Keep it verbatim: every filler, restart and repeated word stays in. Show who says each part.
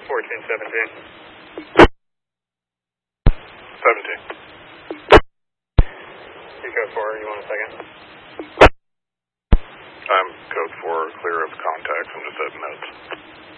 Speaker 1: fourteen seventeen.
Speaker 2: seventeen.
Speaker 1: Eco four, you want a second?
Speaker 2: I'm code four, clear of contacts. I'm just setting notes.